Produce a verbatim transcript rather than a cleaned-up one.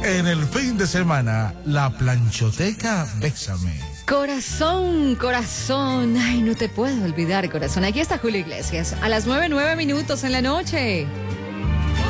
En el fin de semana, la planchoteca Bésame. Corazón, corazón, ay, no te puedo olvidar, corazón. Aquí está Julio Iglesias, a las nueve, nueve minutos en la noche.